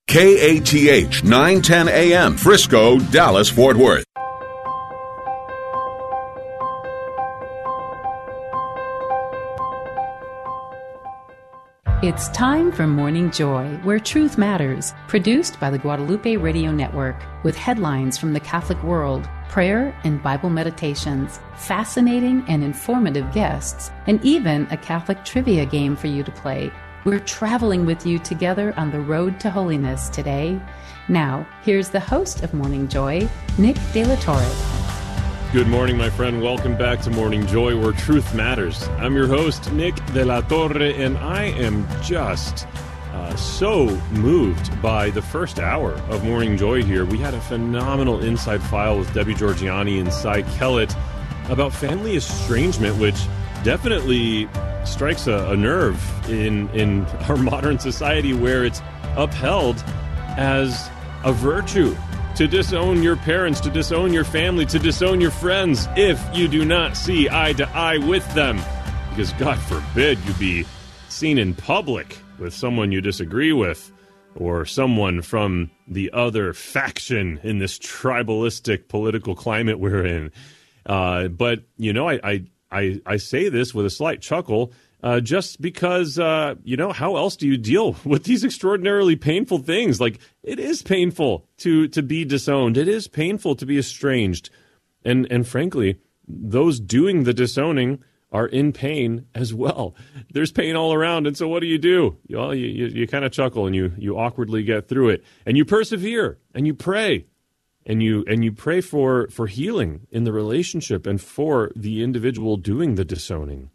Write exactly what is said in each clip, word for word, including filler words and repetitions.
K A T H nine ten A M, Frisco, Dallas, Fort Worth. It's time for Morning Joy, where truth matters, produced by the Guadalupe Radio Network, with headlines from the Catholic world, prayer and Bible meditations, fascinating and informative guests, and even a Catholic trivia game for you to play. We're traveling with you together on the road to holiness today. Now, here's the host of Morning Joy, Nick De La Torre. Good morning, my friend. Welcome back to Morning Joy, where truth matters. I'm your host, Nick De La Torre, and I am just uh, so moved by the first hour of Morning Joy here. We had a phenomenal inside file with Debbie Georgianni and Cy Kellett about family estrangement, which definitely strikes a, a nerve in, in our modern society, where it's upheld as a virtue to disown your parents, to disown your family, to disown your friends if you do not see eye to eye with them. Because God forbid you be seen in public with someone you disagree with, or someone from the other faction in this tribalistic political climate we're in. Uh, but, you know, I, I, I, I say this with a slight chuckle, Uh, just because, uh, you know, how else do you deal with these extraordinarily painful things? Like, it is painful to to be disowned. It is painful to be estranged. And, and frankly, those doing the disowning are in pain as well. There's pain all around. And so what do you do? Well, you, you, you kind of chuckle and you, you awkwardly get through it. And you persevere and you pray. And you and you pray for, for healing in the relationship and for the individual doing the disowning.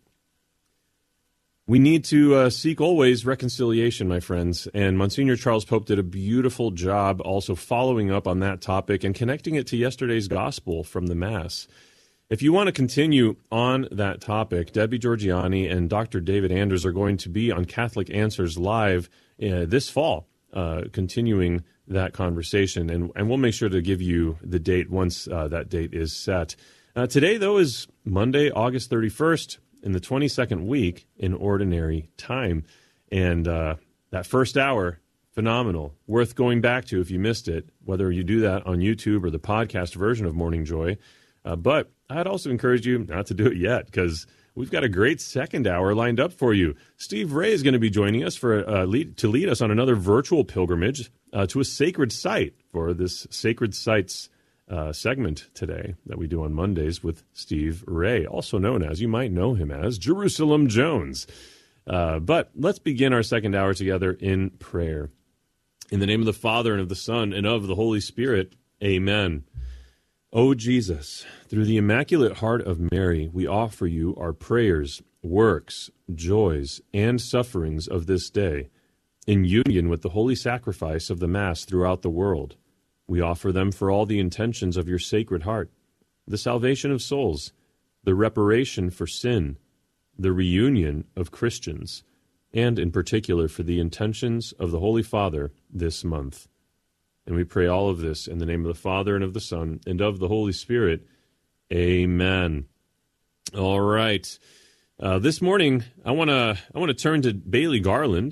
We need to uh, seek always reconciliation, my friends, and Monsignor Charles Pope did a beautiful job also following up on that topic and connecting it to yesterday's gospel from the Mass. If you want to continue on that topic, Debbie Georgianni and Doctor David Anders are going to be on Catholic Answers Live uh, this fall, uh, continuing that conversation, and, and we'll make sure to give you the date once uh, that date is set. Uh, today, though, is Monday, August thirty-first. In the twenty-second week in Ordinary Time. And uh, that first hour, phenomenal. Worth going back to if you missed it, whether you do that on YouTube or the podcast version of Morning Joy. Uh, but I'd also encourage you not to do it yet, because we've got a great second hour lined up for you. Steve Ray is going to be joining us for uh, lead, to lead us on another virtual pilgrimage uh, to a sacred site for this Sacred Sites Uh, segment today that we do on Mondays with Steve Ray, also known as, you might know him as, Jerusalem Jones. Uh, but let's begin our second hour together in prayer. In the name of the Father, and of the Son, and of the Holy Spirit, amen. O Jesus, through the Immaculate Heart of Mary, we offer you our prayers, works, joys, and sufferings of this day, in union with the holy sacrifice of the Mass throughout the world. We offer them for all the intentions of your Sacred Heart, the salvation of souls, the reparation for sin, the reunion of Christians, and in particular for the intentions of the Holy Father this month. And we pray all of this in the name of the Father, and of the Son, and of the Holy Spirit. Amen. All right. Uh, this morning, I want to I want to turn to Bailey Garland.